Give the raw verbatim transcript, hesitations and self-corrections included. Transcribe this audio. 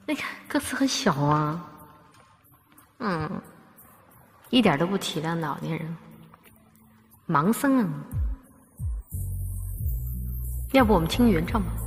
那个歌词很小啊，嗯，一点都不体谅老年人，盲僧啊。要不我们听原唱吧。